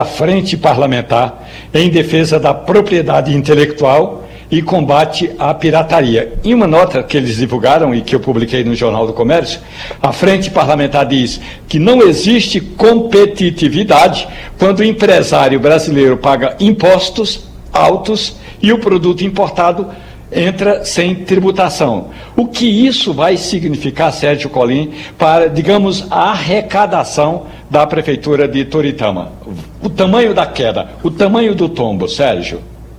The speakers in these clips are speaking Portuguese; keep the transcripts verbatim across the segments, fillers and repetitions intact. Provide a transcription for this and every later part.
a Frente Parlamentar em defesa da propriedade intelectual e combate à pirataria. Em uma nota que eles divulgaram e que eu publiquei no Jornal do Comércio, a Frente Parlamentar diz que não existe competitividade quando o empresário brasileiro paga impostos altos e o produto importado entra sem tributação. O que isso vai significar, Sérgio Colim, para, digamos, a arrecadação da Prefeitura de Toritama? O tamanho da queda, o tamanho do tombo, Sérgio?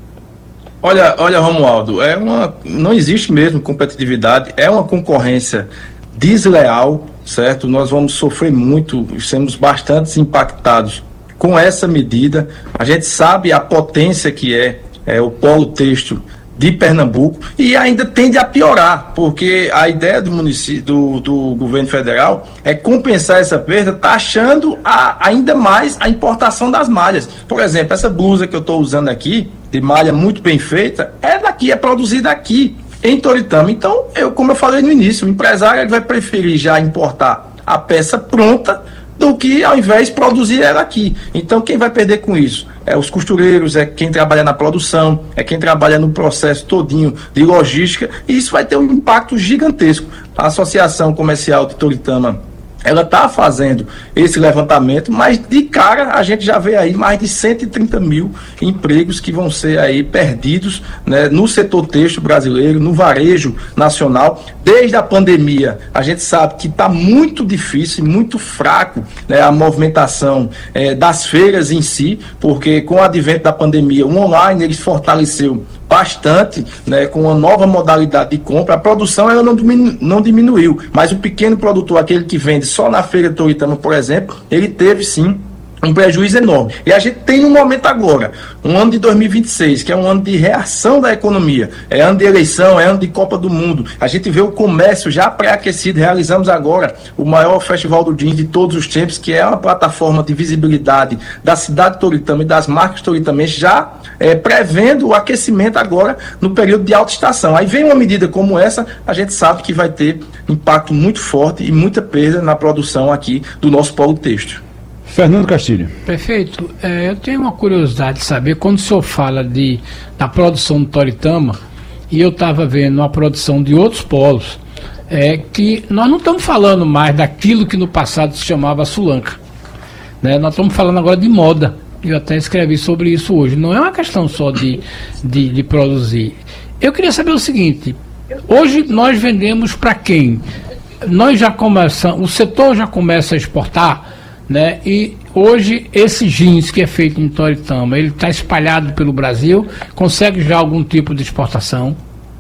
Olha, olha, Romualdo, é uma, não existe mesmo competitividade, é uma concorrência desleal, certo? Nós vamos sofrer muito, seremos bastante impactados com essa medida. A gente sabe a potência que é, é o polo têxtil de Pernambuco e ainda tende a piorar, porque a ideia do município, do, do governo federal é compensar essa perda, taxando a, ainda mais a importação das malhas. Por exemplo, essa blusa que eu estou usando aqui, de malha muito bem feita, é daqui, é produzida aqui, em Toritama. Então, eu, como eu falei no início, o empresário ele vai preferir já importar a peça pronta do que ao invés de produzir ela aqui. Então, quem vai perder com isso? É os costureiros, é quem trabalha na produção, é quem trabalha no processo todinho de logística, e isso vai ter um impacto gigantesco. A Associação Comercial de Toritama, ela está fazendo esse levantamento, mas de cara a gente já vê aí mais de cento e trinta mil empregos que vão ser aí perdidos, né, no setor têxtil brasileiro, no varejo nacional. Desde a pandemia, a gente sabe que está muito difícil, muito fraco, né, a movimentação é, das feiras em si, porque com o advento da pandemia, o online ele fortaleceu bastante, né, com uma nova modalidade de compra. A produção ela não, diminu- não diminuiu, mas o pequeno produtor, aquele que vende só na feira de Toritama, por exemplo, ele teve sim um prejuízo enorme. E a gente tem um momento agora, um ano de dois mil e vinte e seis, que é um ano de reação da economia, é ano de eleição, é ano de Copa do Mundo. A gente vê o comércio já pré-aquecido. Realizamos agora o maior festival do jeans de todos os tempos, que é uma plataforma de visibilidade da cidade de Toritama e das marcas toritamenses, já é, prevendo o aquecimento agora no período de alta estação. Aí vem uma medida como essa, a gente sabe que vai ter impacto muito forte e muita perda na produção aqui do nosso polo têxtil. Fernando Castilho. Prefeito, é, eu tenho uma curiosidade de saber, quando o senhor fala de, da produção do Toritama, e eu estava vendo a produção de outros polos, é que nós não estamos falando mais daquilo que no passado se chamava Sulanca, né? Nós estamos falando agora de moda. Eu até escrevi sobre isso hoje. Não é uma questão só de, de, de produzir. Eu queria saber o seguinte: hoje nós vendemos para quem? Nós já começamos, o setor já começa a exportar, né? E hoje esse jeans que é feito em Toritama, ele está espalhado pelo Brasil, consegue já algum tipo de exportação?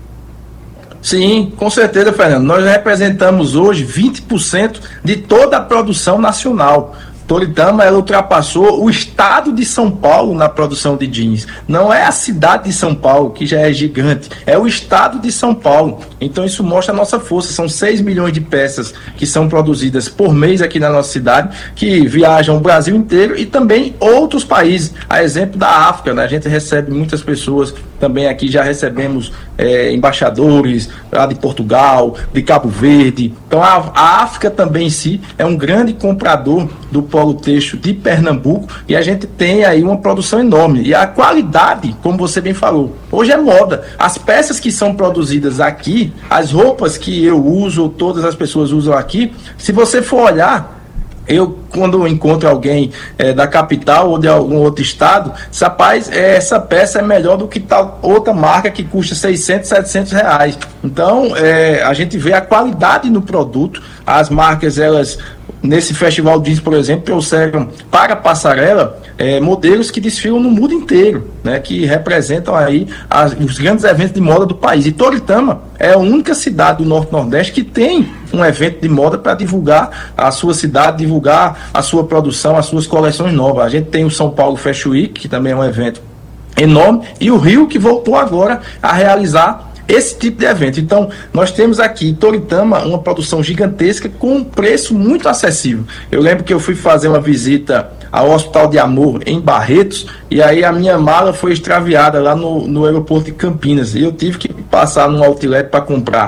Sim, com certeza, Fernando. Nós representamos hoje vinte por cento de toda a produção nacional. Toritama, ela ultrapassou o estado de São Paulo na produção de jeans. Não é a cidade de São Paulo, que já é gigante, é o estado de São Paulo. Então isso mostra a nossa força. São seis milhões de peças que são produzidas por mês aqui na nossa cidade, que viajam o Brasil inteiro e também outros países. A exemplo da África, né? A gente recebe muitas pessoas também aqui, já recebemos é, embaixadores lá de Portugal, de Cabo Verde. Então a, a África também em si é um grande comprador do polo têxtil de Pernambuco, e a gente tem aí uma produção enorme. E a qualidade, como você bem falou, hoje é moda. As peças que são produzidas aqui, as roupas que eu uso, todas as pessoas usam aqui, se você for olhar, eu, quando encontro alguém é, da capital ou de algum outro estado, rapaz, é, essa peça é melhor do que tal outra marca que custa seiscentos, setecentos reais. Então, é, a gente vê a qualidade no produto. As marcas, elas, nesse Festival Jeans, por exemplo, trouxeram para a passarela é, modelos que desfilam no mundo inteiro, né, que representam aí as, os grandes eventos de moda do país. E Toritama é a única cidade do Norte-Nordeste que tem um evento de moda para divulgar a sua cidade, divulgar a sua produção, as suas coleções novas. A gente tem o São Paulo Fashion Week, que também é um evento enorme, e o Rio, que voltou agora a realizar esse tipo de evento. Então, nós temos aqui em Toritama uma produção gigantesca com um preço muito acessível. Eu lembro que eu fui fazer uma visita ao Hospital de Amor em Barretos, e aí a minha mala foi extraviada lá no, no aeroporto de Campinas, e eu tive que passar num outlet para comprar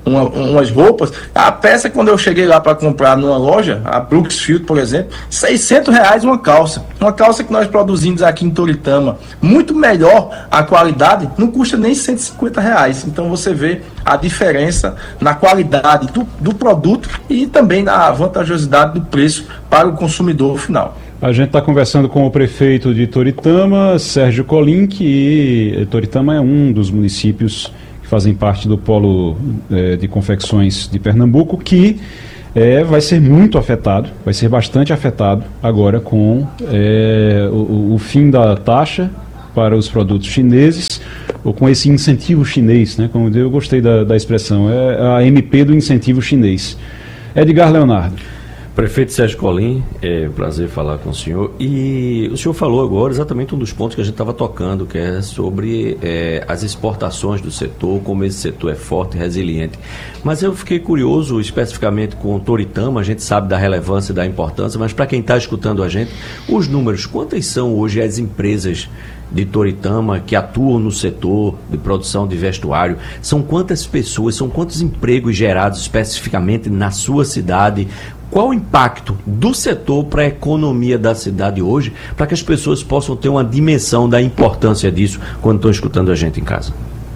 uma, umas roupas. A peça, quando eu cheguei lá para comprar numa loja, a Brooksfield, por exemplo, seiscentos reais uma calça. Uma calça que nós produzimos aqui em Toritama, muito melhor a qualidade, não custa nem cento e cinquenta reais. Então você vê a diferença na qualidade do, do produto e também na vantajosidade do preço para o consumidor final. A gente está conversando com o prefeito de Toritama, Sérgio Colim, que Toritama é um dos municípios que fazem parte do polo é, de confecções de Pernambuco, que é, vai ser muito afetado, vai ser bastante afetado agora com é, o, o fim da taxa para os produtos chineses, ou com esse incentivo chinês, né? Como eu gostei da, da expressão, é a M P do incentivo chinês. Edgar Leonardo. Prefeito Sérgio Colim, é um prazer falar com o senhor. E o senhor falou agora exatamente um dos pontos que a gente estava tocando, que é sobre é, as exportações do setor, como esse setor é forte e resiliente. Mas eu fiquei curioso especificamente com o Toritama, a gente sabe da relevância e da importância, mas para quem está escutando a gente, os números, quantas são hoje as empresas de Toritama que atuam no setor de produção de vestuário? São quantas pessoas, são quantos empregos gerados especificamente na sua cidade? Qual o impacto do setor para a economia da cidade hoje, para que as pessoas possam ter uma dimensão da importância disso quando estão escutando a gente em casa?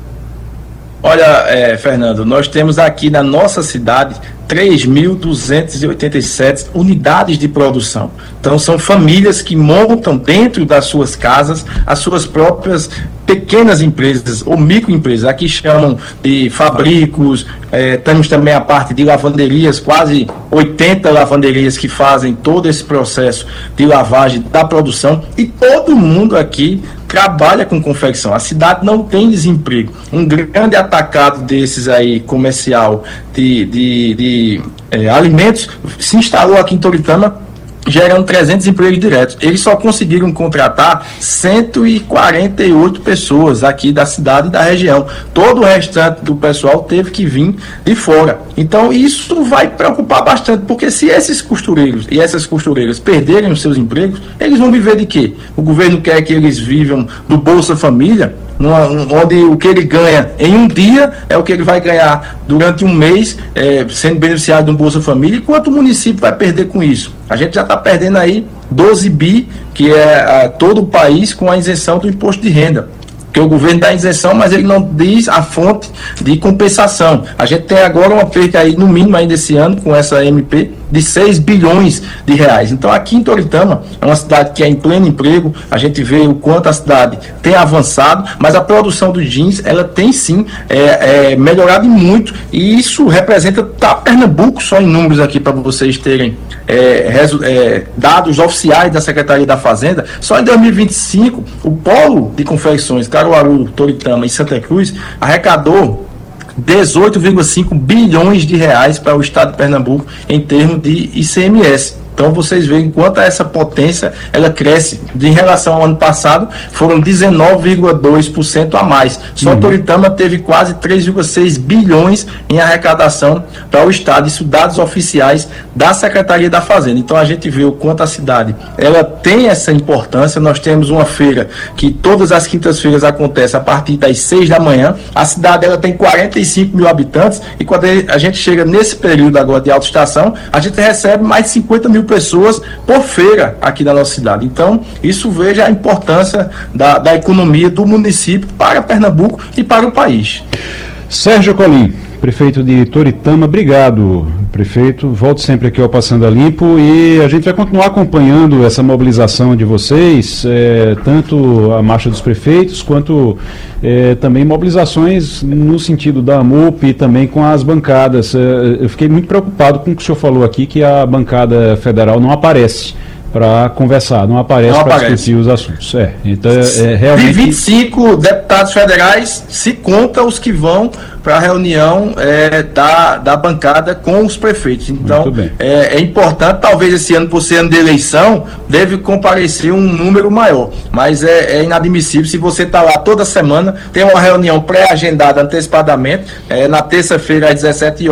Olha, é, Fernando, nós temos aqui na nossa cidade três mil duzentas e oitenta e sete unidades de produção. Então são famílias que montam dentro das suas casas as suas próprias pequenas empresas ou microempresas. Aqui chamam de fabricos, é, temos também a parte de lavanderias, quase oitenta lavanderias que fazem todo esse processo de lavagem da produção, e todo mundo aqui trabalha com confecção. A cidade não tem desemprego. Um grande atacado desses aí, comercial, de, de, de é, alimentos, se instalou aqui em Toritama, gerando trezentos empregos diretos. Eles só conseguiram contratar cento e quarenta e oito pessoas aqui da cidade e da região. Todo o restante do pessoal teve que vir de fora. Então isso vai preocupar bastante, porque se esses costureiros e essas costureiras perderem os seus empregos, eles vão viver de quê? O governo quer que eles vivam do Bolsa Família, numa, onde o que ele ganha em um dia é o que ele vai ganhar durante um mês, é, sendo beneficiado de um Bolsa Família. E quanto o município vai perder com isso? A gente já está perdendo aí doze bi, que é a, todo o país, com a isenção do imposto de renda. Porque o governo dá isenção, mas ele não diz a fonte de compensação. A gente tem agora uma perda aí, no mínimo ainda esse ano, com essa M P, de seis bilhões de reais. Então aqui em Toritama, é uma cidade que é em pleno emprego, a gente vê o quanto a cidade tem avançado, mas a produção dos jeans, ela tem sim é, é, melhorado muito, e isso representa, tá, Pernambuco, só em números aqui para vocês terem é, resu, é, dados oficiais da Secretaria da Fazenda. Só em dois mil e vinte e cinco, o polo de confecções Caruaru, Toritama e Santa Cruz arrecadou dezoito vírgula cinco bilhões de reais para o estado de Pernambuco em termos de I C M S. Então vocês veem quanto essa potência ela cresce. De, em relação ao ano passado, foram dezenove vírgula dois por cento a mais. Só uhum. Toritama teve quase três vírgula seis bilhões em arrecadação para o estado. Isso dados oficiais da Secretaria da Fazenda. Então a gente vê o quanto a cidade ela tem essa importância. Nós temos uma feira que todas as quintas-feiras acontece a partir das seis da manhã. A cidade ela tem quarenta e cinco mil habitantes, e quando a gente chega nesse período agora de alta estação, a gente recebe mais de cinquenta mil pessoas por feira aqui na nossa cidade. Então, isso veja a importância da, da economia do município para Pernambuco e para o país. Sérgio Colim, prefeito de Toritama, obrigado, prefeito. Volto sempre aqui ao Passando a Limpo, e a gente vai continuar acompanhando essa mobilização de vocês, é, tanto a Marcha dos Prefeitos, quanto é, também mobilizações no sentido da AMUP e também com as bancadas. É, eu fiquei muito preocupado com o que o senhor falou aqui, que a bancada federal não aparece para conversar, não aparece para discutir os assuntos. É, então, é, realmente... De vinte e cinco deputados federais, se conta os que vão para a reunião é, da, da bancada com os prefeitos. Então, é, é importante, talvez esse ano, por ser ano de eleição, deve comparecer um número maior. Mas é, é inadmissível, se você está lá toda semana, tem uma reunião pré-agendada antecipadamente, é, na terça-feira às dezessete horas,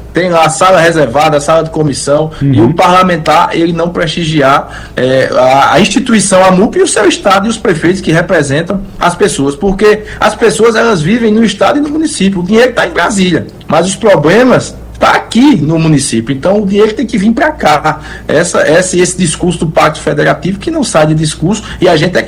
tem lá a sala reservada, a sala de comissão, uhum. e o parlamentar, ele não prestigiar é, a, a instituição, a M U P e o seu estado e os prefeitos que representam as pessoas, porque as pessoas, elas vivem no estado e no município, o dinheiro está em Brasília, mas os problemas está aqui no município, então o dinheiro tem que vir para cá. Essa, essa, esse discurso do Pacto Federativo que não sai de discurso, e a gente é que